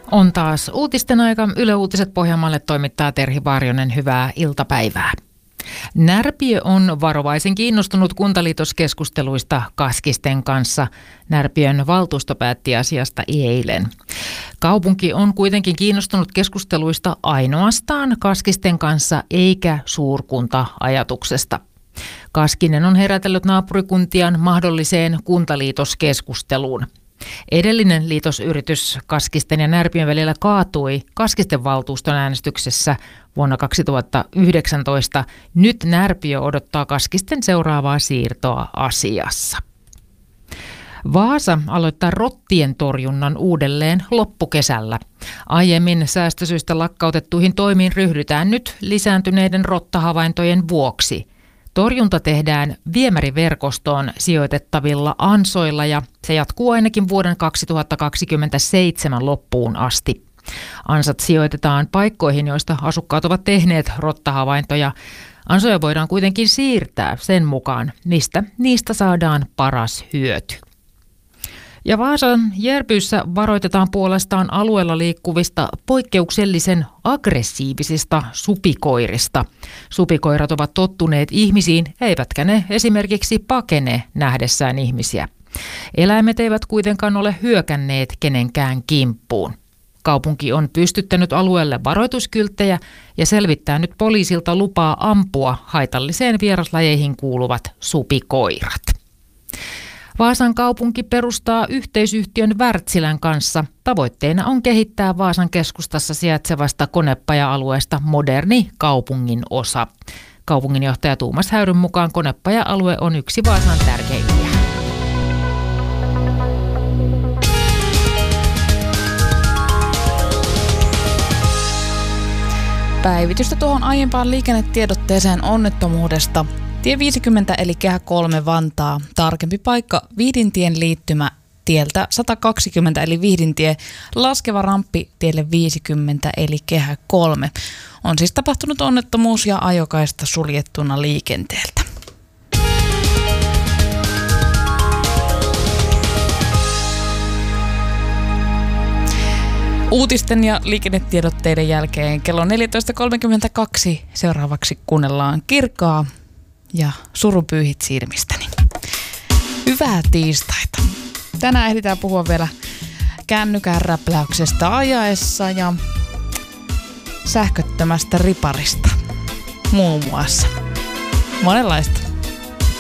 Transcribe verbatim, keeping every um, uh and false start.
On taas uutisten aika. Yle Uutiset Pohjanmaalle toimittaa Terhi Vaarionen. Hyvää iltapäivää. Närpiö on varovaisen kiinnostunut kuntaliitoskeskusteluista Kaskisten kanssa. Närpiön valtuusto päätti asiasta eilen. Kaupunki on kuitenkin kiinnostunut keskusteluista ainoastaan Kaskisten kanssa eikä suurkunta-ajatuksesta. Kaskinen on herätellyt naapurikuntiaan mahdolliseen kuntaliitoskeskusteluun. Edellinen liitosyritys Kaskisten ja Närpiön välillä kaatui Kaskisten valtuuston äänestyksessä vuonna kaksituhattayhdeksäntoista. Nyt Närpiö odottaa Kaskisten seuraavaa siirtoa asiassa. Vaasa aloittaa rottien torjunnan uudelleen loppukesällä. Aiemmin säästösyistä lakkautettuihin toimiin ryhdytään nyt lisääntyneiden rottahavaintojen vuoksi. Torjunta tehdään viemäriverkostoon sijoitettavilla ansoilla ja se jatkuu ainakin vuoden kaksituhattakaksikymmentäseitsemän loppuun asti. Ansat sijoitetaan paikkoihin, joista asukkaat ovat tehneet rottahavaintoja. Ansoja voidaan kuitenkin siirtää sen mukaan, mistä niistä saadaan paras hyöty. Ja Vaasan Järpyyssä varoitetaan puolestaan alueella liikkuvista poikkeuksellisen aggressiivisista supikoirista. Supikoirat ovat tottuneet ihmisiin, eivätkä ne esimerkiksi pakene nähdessään ihmisiä. Eläimet eivät kuitenkaan ole hyökänneet kenenkään kimppuun. Kaupunki on pystyttänyt alueelle varoituskylttejä ja selvittää nyt poliisilta lupaa ampua haitalliseen vieraslajeihin kuuluvat supikoirat. Vaasan kaupunki perustaa yhteisyhtiön Wärtsilän kanssa. Tavoitteena on kehittää Vaasan keskustassa sijaitsevasta konepaja-alueesta moderni kaupungin osa. Kaupunginjohtaja Tuumas Häyryn mukaan konepaja-alue on yksi Vaasan tärkeimpiä. Päivitystä tuohon aiempaan liikennetiedotteeseen onnettomuudesta. Tie viisikymmentä eli kehä kolme Vantaa. Tarkempi paikka Vihdintien liittymä tieltä sata kaksikymmentä eli Vihdintie. Laskeva ramppi tielle viisikymmentä eli kehä kolme. On siis tapahtunut onnettomuus ja ajokaista suljettuna liikenteeltä. Uutisten ja liikennetiedotteiden jälkeen kello neljätoista kolmekymmentäkaksi seuraavaksi kuunnellaan Kirkkaa ja Surupyyhit silmistäni. Hyvää tiistaita. Tänään ehditään puhua vielä kännykän räpläyksestä ajaessa ja sähköttömästä riparista muun muassa. Monenlaista.